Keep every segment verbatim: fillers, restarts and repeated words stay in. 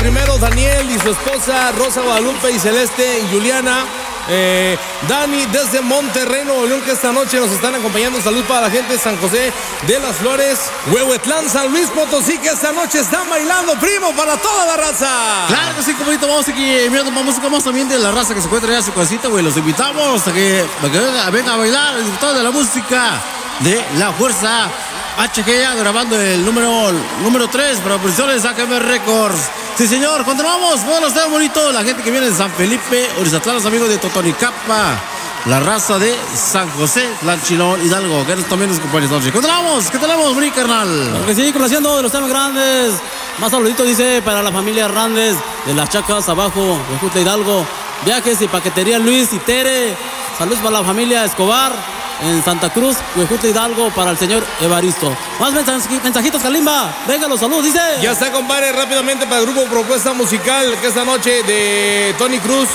primero Daniel y su esposa Rosa Guadalupe y Celeste y Juliana. Eh, Dani desde Monterrey, Nuevo León, que esta noche nos están acompañando. Salud para la gente de San José de las Flores, Huehuetlán, San Luis Potosí, que esta noche están bailando, primo, para toda la raza. Claro que sí, compadrito, vamos aquí mirando más música, más también de la raza que se encuentra allá a su casita, güey. Los invitamos a que, a que venga, venga a bailar, a disfrutar de la música de La Fuerza H G A, grabando el número número tres para Producciones A K M Records. Sí, señor, continuamos. Bueno, está bonito. La gente que viene de San Felipe, Orizatlán, los amigos de Totonicapa, la raza de San José, Tlalchilón, Hidalgo, que también nos acompañan esta noche. Continuamos. ¿Qué tenemos, Bri, carnal? Claro que sí, conociendo de los temas grandes. Más saludito dice para la familia Hernández de las Chacas abajo, de Jutla, Hidalgo. Viajes y paquetería Luis y Tere. Saludos para la familia Escobar en Santa Cruz, Huejutla, Hidalgo, para el señor Evaristo. Más mensajitos, Kalimba. Venga, los saludos, dice. Ya está, compadre, rápidamente para el grupo Propuesta Musical, que esta noche de Tony Cruz,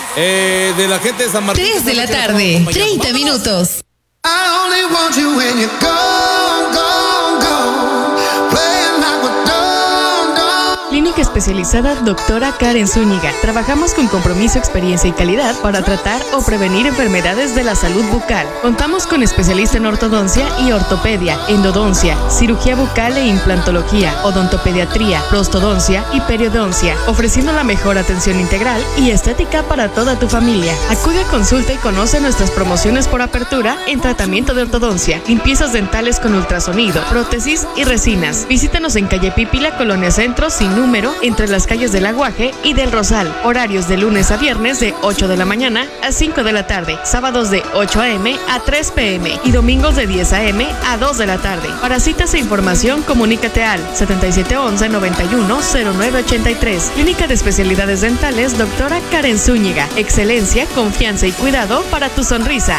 eh, de la gente de San Martín. tres de la tarde, treinta minutos. I only want you when you're gone, gone, gone. Playing like we're done, done. Clínica especializada Doctora Karen Zúñiga. Trabajamos con compromiso, experiencia y calidad para tratar o prevenir enfermedades de la salud bucal. Contamos con especialista en ortodoncia y ortopedia, endodoncia, cirugía bucal e implantología, odontopediatría, prostodoncia y periodoncia, ofreciendo la mejor atención integral y estética para toda tu familia. Acude a consulta y conoce nuestras promociones por apertura en tratamiento de ortodoncia, limpiezas dentales con ultrasonido, prótesis y resinas. Visítanos en calle Pípila, Colonia Centro, sin número, entre las calles del Aguaje y del Rosal. Horarios de lunes a viernes de ocho de la mañana a cinco de la tarde, sábados de ocho a eme a tres pe eme y domingos de diez a eme a dos de la tarde. Para citas e información, comunícate al setenta y siete once noventa y uno cero nueve ochenta y tres. Clínica de Especialidades Dentales Doctora Karen Zúñiga. Excelencia, confianza y cuidado para tu sonrisa.